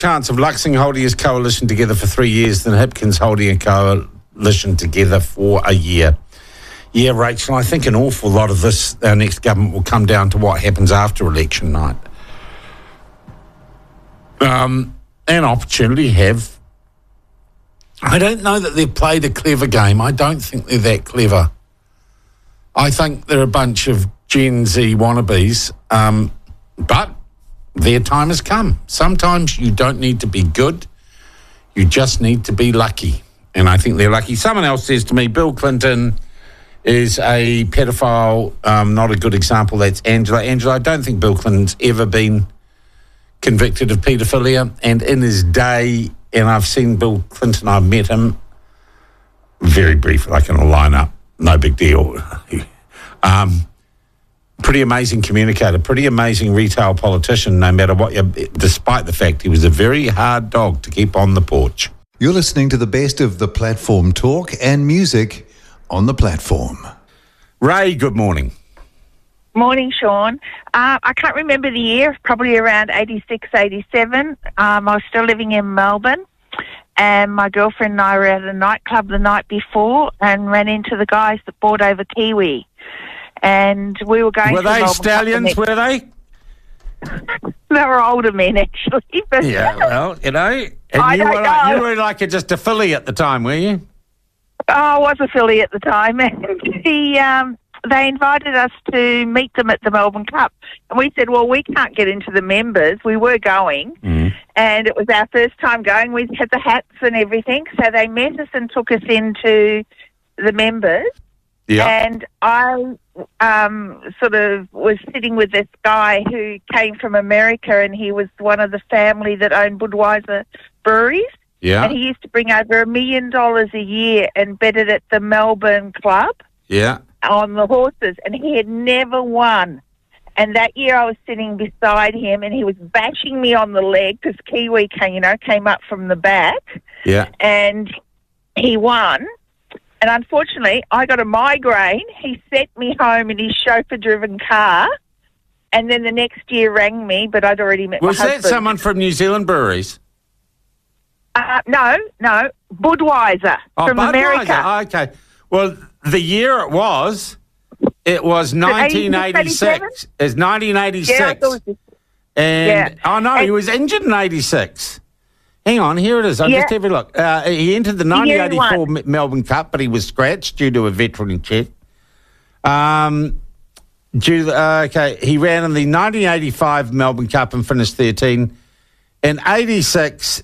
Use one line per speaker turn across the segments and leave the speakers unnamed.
chance of Luxing holding his coalition together for 3 years than Hipkins holding a coalition together for a year. Yeah, Rachel, I think an awful lot of this, our next government, will come down to what happens after election night. An opportunity have. I don't know that they've played a clever game. I don't think they're that clever. I think they're a bunch of Gen Z wannabes, but their time has come. Sometimes you don't need to be good. You just need to be lucky. And I think they're lucky. Someone else says to me, Bill Clinton is a pedophile, not a good example. That's Angela. Angela, I don't think Bill Clinton's ever been convicted of paedophilia. And in his day, and I've seen Bill Clinton, I've met him very briefly, like in a lineup, no big deal. Pretty amazing communicator, pretty amazing retail politician, no matter what, despite the fact he was a very hard dog to keep on the porch.
You're listening to the best of the platform talk and music on the platform.
Ray, good morning.
Morning, Sean. I can't remember the year, probably around 86, 87. I was still living in Melbourne, and my girlfriend and I were at a nightclub the night before and ran into the guys that brought over Kiwi. And we were going
Were
to
they
Melbourne
stallions, were they?
They were older men, actually. But
Yeah, well, you know. And
I don't know.
You were like just a filly at the time, were you?
I was a filly at the time, and they invited us to meet them at the Melbourne Cup. And we said, well, we can't get into the members. We were going, and it was our first time going. We had the hats and everything, so they met us and took us into the members.
Yeah.
And I sort of was sitting with this guy who came from America, and he was one of the family that owned Budweiser breweries.
Yeah.
And he used to bring over $1 million a year and bet it at the Melbourne Club.
Yeah.
On the horses, and he had never won. And that year I was sitting beside him, and he was bashing me on the leg because Kiwi came up from the back.
Yeah.
And he won. And unfortunately, I got a migraine. He sent me home in his chauffeur-driven car, and then the next year rang me, but I'd already met my husband.
Was that someone from New Zealand breweries?
No, Budweiser from
Budweiser.
America.
Okay. Well, the year it was 1986. It's 1986.
Yeah, I thought it was
And he was injured in 86. Hang on, here it is. I'll just have a look. He entered the 1984 Melbourne Cup, but he was scratched due to a veteran check. He ran in the 1985 Melbourne Cup and finished 13. In 86,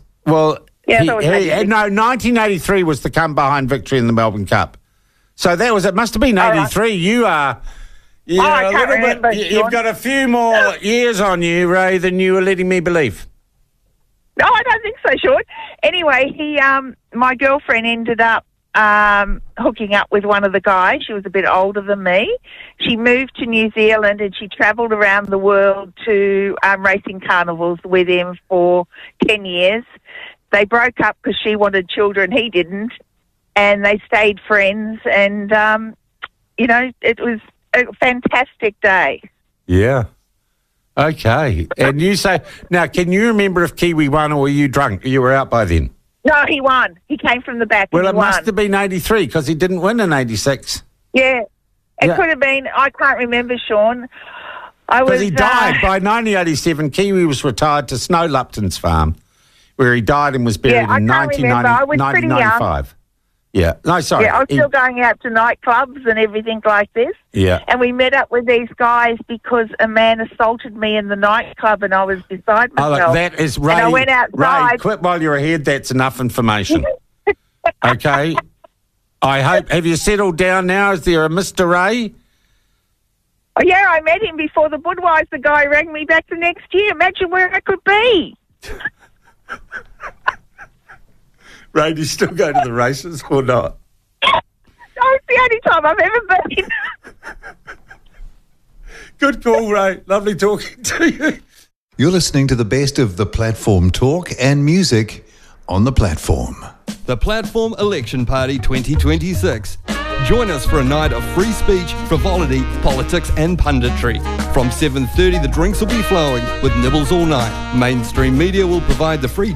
1983 was the come behind victory in the Melbourne Cup. So it must have been 83. You are
I can't remember.
You've got a few more years on you, Ray, than you were letting me believe.
No, I don't think so, Sean. Anyway, my girlfriend ended up hooking up with one of the guys. She was a bit older than me. She moved to New Zealand, and she travelled around the world to racing carnivals with him for 10 years. They broke up because she wanted children, he didn't, and they stayed friends, and, it was a fantastic day.
Yeah. Okay. And you say, now, can you remember if Kiwi won or were you drunk? You were out by then?
No, he won. He came from the back.
Well,
and
it must have been 83 because he didn't win in 86.
Yeah. It could have been. I can't remember, Sean.
Because he died by 1987. Kiwi was retired to Snow Lupton's farm, where he died and was buried in 1995. Yeah. No, sorry.
Yeah, I was still going out to nightclubs and everything like this.
Yeah.
And we met up with these guys because a man assaulted me in the nightclub and I was beside myself.
Oh, look, that is Ray.
And I went outside.
Ray, quit while you're ahead. That's enough information. Okay. I hope. Have you settled down now? Is there a Mr. Ray?
Oh, yeah, I met him before the Budweiser guy rang me back the next year. Imagine where I could be.
Ray, do you still go to the races or not?
No, it's the only time I've ever been.
Good call, Ray. Lovely talking to you.
You're listening to the best of the platform talk and music on the platform.
The Platform Election Party 2026. Join us for a night of free speech, frivolity, politics and punditry. From 7:30 the drinks will be flowing with nibbles all night. Mainstream media will provide the free